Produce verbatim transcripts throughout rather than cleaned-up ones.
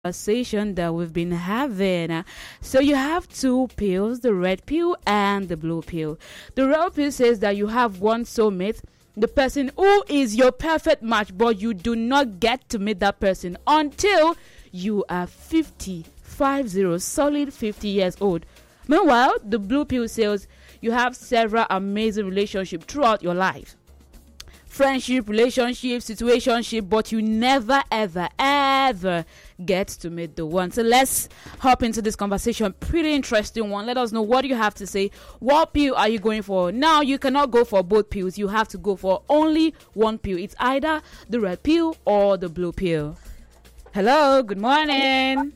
conversation that we've been having. So you have two pills, the red pill and the blue pill. The red pill says that you have one soulmate, the person who is your perfect match, but you do not get to meet that person until you are fifty, five zero, solid fifty years old. Meanwhile, the blue pill says you have several amazing relationships throughout your life. Friendship, relationship, situationship, but you never, ever, ever get to meet the one. So let's hop into this conversation. Pretty interesting one. Let us know what you have to say. What pill are you going for? Now, you cannot go for both pills. You have to go for only one pill. It's either the red pill or the blue pill. Hello, good morning.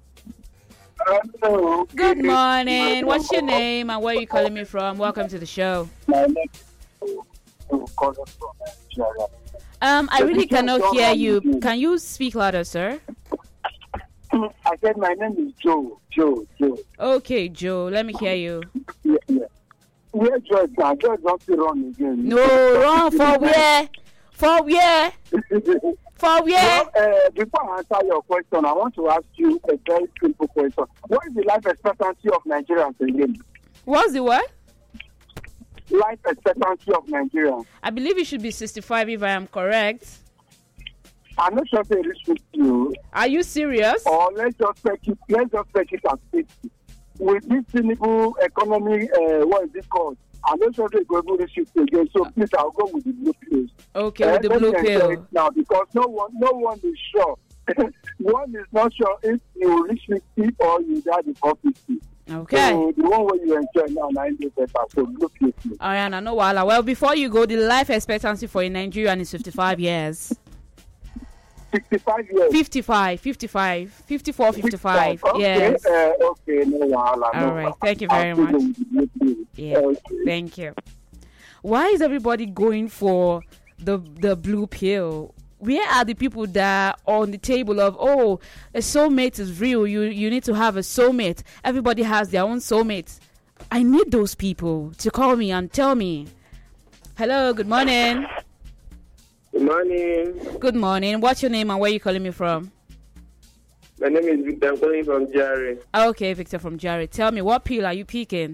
Hello. Good morning. What's your name and where are you calling me from? Welcome to the show. My name is calling from Nigeria. Um, I really cannot hear you. Can you speak louder, sir? I said my name is Joe. Joe. Joe. Okay, Joe. Let me hear you. Yeah, yeah. Where Joe is now? Joe is not to run again. No, run for where? For where? For where? Well, uh, before I answer your question, I want to ask you a very simple question. What is the life expectancy of Nigerians again? What's the what? Life expectancy of Nigerians. I believe it should be sixty-five if I am correct. I'm not sure they reach with you. Are you serious? Or let's just take it, let's just take it at fifty. With this cynical economy, uh, what is it called? I'm not sure they're going to reach it again. So please, I'll go with the blue pills. Okay, Uh, with the let blue me enjoy pill. it now, because no one, no one is sure. One is not sure if you reach fifty or you die before fifty. Okay. So the one where you enjoy now, nine days better. So blue pills. Ariana, no wala. Well, before you go, the life expectancy for a Nigerian is fifty-five years. Sixty-five years. fifty-five, fifty-five, fifty-four, fifty-five. Okay, Yes. uh, okay, no wahala. No All right. wahala. Thank you very I'll still much. go with the blue pills. Yeah. Okay. Thank you. Why is everybody going for the the blue pill? Where are the people that are on the table of, oh, a soulmate is real. You you need to have a soulmate. Everybody has their own soulmates. I need those people to call me and tell me. Hello, good morning. Good morning. Good morning. What's your name and where are you calling me from? My name is Victor. I'm calling from Jerry. Okay, Victor from Jared. Tell me, what pill are you picking?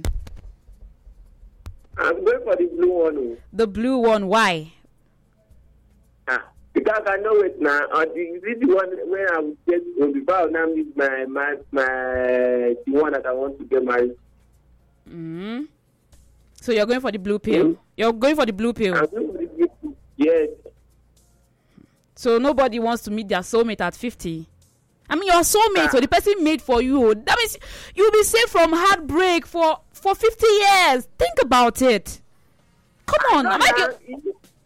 I'm going for the blue one. The blue one. Why? Ah, because I know it now. Uh, the, is it the one where I will get on the vow now is my my my the one that I want to get married. Mm-hmm. So you're going for the blue pill. Mm-hmm. You're going for the blue pill. I'm going for the blue pill. Yes. So nobody wants to meet their soulmate at fifty. I mean, your soulmate, so the person made for you. That means you'll be saved from heartbreak for, for fifty years. Think about it. Come on. Am I get...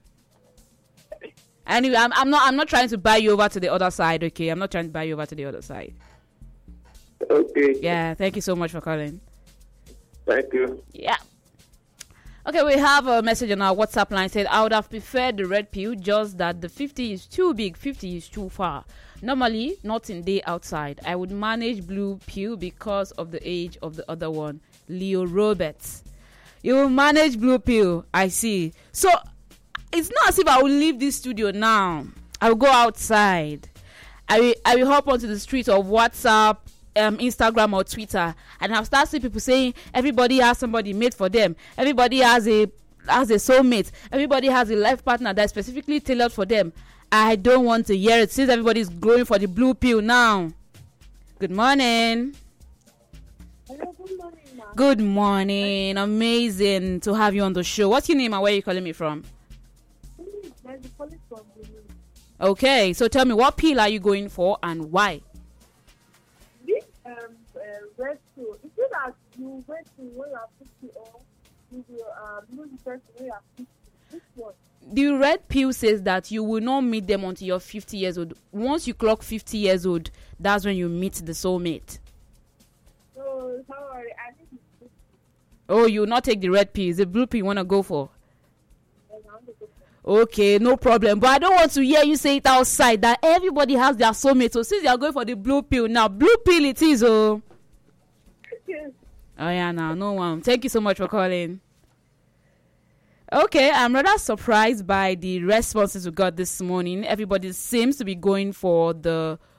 Anyway, I'm, I'm not. I'm not trying to buy you over to the other side. Okay, I'm not trying to buy you over to the other side. Okay. Yeah. Thank you so much for calling. Thank you. Yeah. Okay, we have a message on our WhatsApp line said, I would have preferred the red pill, just that the fifty is too big, fifty is too far. Normally, not in day outside. I would manage blue pill because of the age of the other one. Leo Roberts. You will manage blue pill. I see. So, it's not as if I will leave this studio now. I will go outside. I will, I will hop onto the streets of WhatsApp, Um, Instagram or Twitter, and I've started seeing people saying everybody has somebody made for them. Everybody has a has a soulmate. Everybody has a life partner that's specifically tailored for them. I don't want to hear it since everybody's going for the blue pill now. Good morning. Hello, good morning, ma. Good morning. Amazing to have you on the show. What's your name and where are you calling me from? There's a police from Benin. Okay, so tell me, what pill are you going for and why? This um uh, red pill, is it that you went to when you are fifty or you will um lose the person when you are fifty? Which one? The red pill says that you will not meet them until you're fifty years old. Once you clock fifty years old, that's when you meet the soulmate. So, don't worry, I need to Oh, you will not take the red pill. It's the blue pill you want to go for. go. Okay, no problem. But I don't want to hear you say it outside that everybody has their soulmate. So since you are going for the blue pill now, blue pill it is. Oh, Yes. oh yeah, now no one. Thank you so much for calling. Okay, I'm rather surprised by the responses we got this morning. Everybody seems to be going for the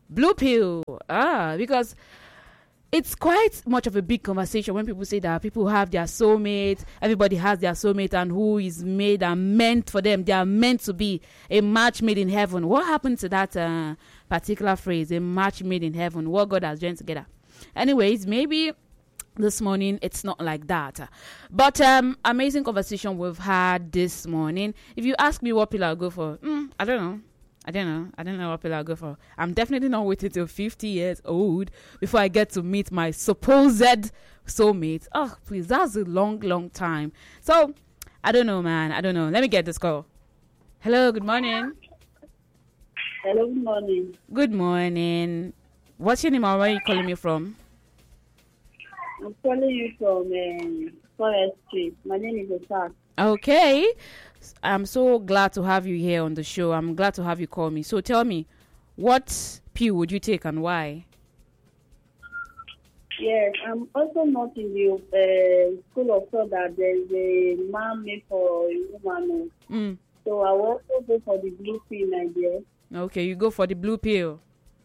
blue pill. Ah, because it's quite much of a big conversation when people say that people have their soulmate, everybody has their soulmate, and who is made and meant for them. They are meant to be a match made in heaven. What happened to that uh, particular phrase, a match made in heaven? What God has joined together. Anyways, maybe this morning it's not like that. But um, amazing conversation we've had this morning. If you ask me what pill I'll go for, mm, I don't know. I don't know. I don't know what pill I'll go for. I'm definitely not waiting till fifty years old before I get to meet my supposed soulmate. Oh, please, that's a long, long time. So, I don't know, man. I don't know. Let me get this call. Hello, good morning. Hello, good morning. Good morning. What's your name or where are you calling me from? I'm calling you from uh, Forest Street. My name is Osak. Okay. I'm so glad to have you here on the show. I'm glad to have you call me. So tell me, what pill would you take and why? Yes, I'm also not in the uh, school of thought that there's a man made for a woman. Mm. So I will also go for the blue pill, my dear. Okay, you go for the blue pill.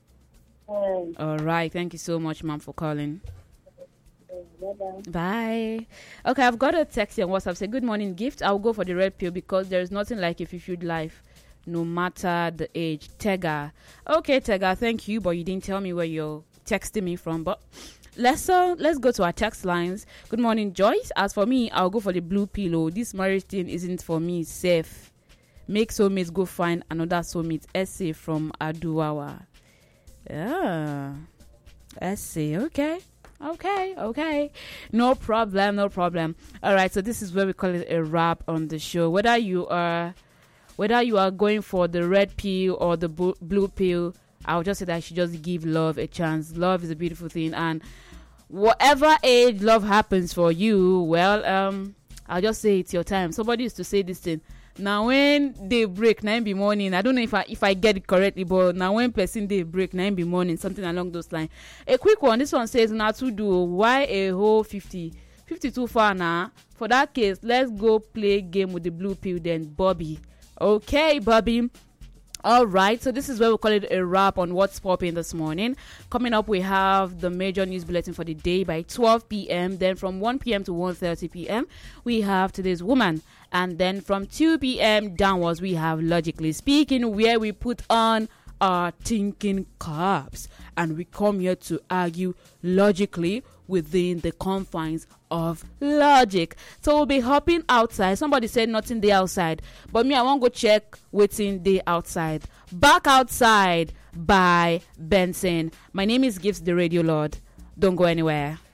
Um, All right. Thank you so much, ma'am, for calling. Bye-bye. Bye. Okay, I've got a text here on WhatsApp. Say, good morning, Gift. I'll go for the red pill because there's nothing like a fulfilled life, no matter the age. Tega. Okay, Tega, thank you, but you didn't tell me where you're texting me from. But let's uh, let's go to our text lines. Good morning, Joyce. As for me, I'll go for the blue pillow. This marriage thing isn't for me. Safe. Make soulmates go find another soulmate. Essay from Aduwawa. Yeah. Essay. Okay. Okay, okay. No problem, no problem. All right, so this is where we call it a wrap on the show. Whether you are whether you are going for the red pill or the bu- blue pill, I'll just say that you should just give love a chance. Love is a beautiful thing, and whatever age love happens for you, well, um, I'll just say it's your time. Somebody used to say this thing. Now when they break, nine be morning. I don't know if I if I get it correctly, but now when person they break, nine be morning, something along those lines. A quick one. This one says now to do why a whole fifty, fifty too far now. For that case, let's go play game with the blue pill then, Bobby. Okay, Bobby. All right, so this is where we call it a wrap on what's popping this morning. Coming up, we have the major news bulletin for the day by twelve p.m. Then from one p.m. to one thirty p.m., we have today's woman. And then from two p.m. downwards, we have Logically Speaking, where we put on our thinking caps. And we come here to argue logically within the confines of logic. So we'll be hopping outside. Somebody said nothing there outside, but me, I want to go check waiting day outside. Back Outside by Benson. My name is Gibbs, the Radio Lord. Don't go anywhere.